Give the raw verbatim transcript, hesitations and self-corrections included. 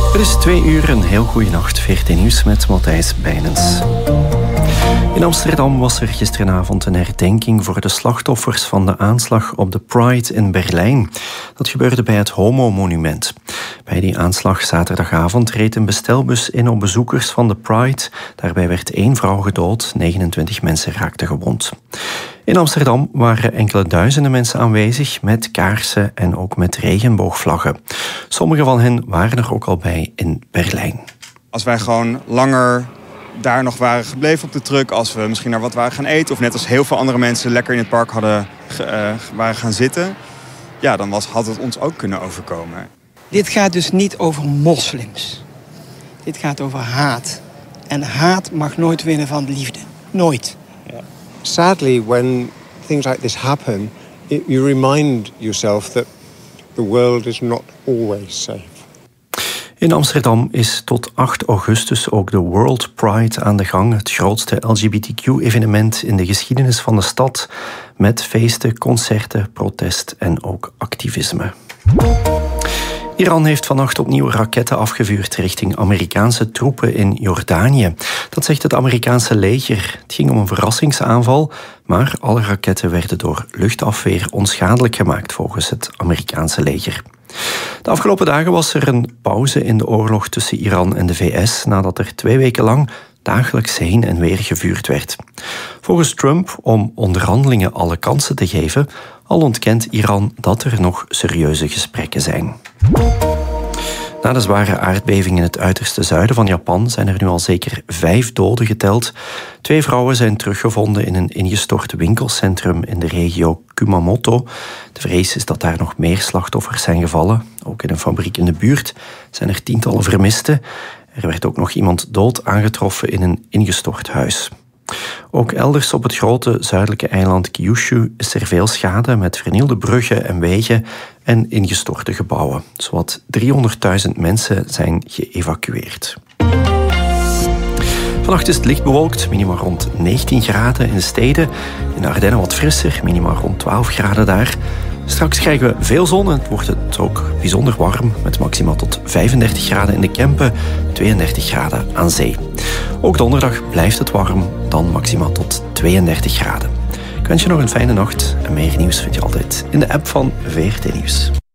Het is twee uur, een heel goede nacht. V R T Nieuws met Matthijs Bijnens. In Amsterdam was er gisteravond een herdenking voor de slachtoffers van de aanslag op de Pride in Berlijn. Dat gebeurde bij het Homo-monument. Bij die aanslag zaterdagavond reed een bestelbus in op bezoekers van de Pride. Daarbij werd één vrouw gedood, negenentwintig mensen raakten gewond. In Amsterdam waren enkele duizenden mensen aanwezig met kaarsen en ook met regenboogvlaggen. Sommige van hen waren er ook al bij in Berlijn. Als wij gewoon langer daar nog waren gebleven op de truck, als we misschien naar wat waren gaan eten, of net als heel veel andere mensen lekker in het park hadden, uh, waren gaan zitten, ja, dan was, had het ons ook kunnen overkomen. Dit gaat dus niet over moslims. Dit gaat over haat. En haat mag nooit winnen van liefde. Nooit. Yeah. Sadly, when things like this happen, it, you remind yourself that the world is not always safe. In Amsterdam is tot acht augustus ook de World Pride aan de gang. Het grootste L G B T Q-evenement in de geschiedenis van de stad. Met feesten, concerten, protest en ook activisme. Iran heeft vannacht opnieuw raketten afgevuurd richting Amerikaanse troepen in Jordanië. Dat zegt het Amerikaanse leger. Het ging om een verrassingsaanval, maar alle raketten werden door luchtafweer onschadelijk gemaakt volgens het Amerikaanse leger. De afgelopen dagen was er een pauze in de oorlog tussen Iran en de V S nadat er twee weken lang dagelijks heen en weer gevuurd werd. Volgens Trump om onderhandelingen alle kansen te geven, al ontkent Iran dat er nog serieuze gesprekken zijn. Na de zware aardbeving in het uiterste zuiden van Japan zijn er nu al zeker vijf doden geteld. Twee vrouwen zijn teruggevonden in een ingestort winkelcentrum in de regio Kumamoto. De vrees is dat daar nog meer slachtoffers zijn gevallen. Ook in een fabriek in de buurt zijn er tientallen vermisten. Er werd ook nog iemand dood aangetroffen in een ingestort huis. Ook elders op het grote zuidelijke eiland Kyushu is er veel schade met vernielde bruggen en wegen en ingestorte gebouwen. Zowat driehonderdduizend mensen zijn geëvacueerd. Vannacht is het licht bewolkt, minima rond negentien graden in de steden. In de Ardennen wat frisser, minima rond twaalf graden daar. Straks krijgen we veel zon en het wordt het ook bijzonder warm, met maxima tot vijfendertig graden in de Kempen, tweeëndertig graden aan zee. Ook donderdag blijft het warm, dan maxima tot tweeëndertig graden. Ik wens je nog een fijne nacht en meer nieuws vind je altijd in de app van V R T Nieuws.